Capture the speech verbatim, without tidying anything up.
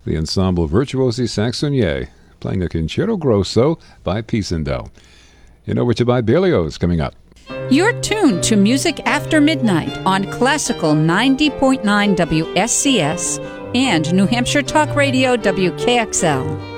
the Ensemble Virtuosi Saxonnier, playing a Concerto Grosso by Pisendel. And over to Bob Berlioz coming up. You're tuned to Music After Midnight on Classical ninety point nine W S C S and New Hampshire Talk Radio W K X L.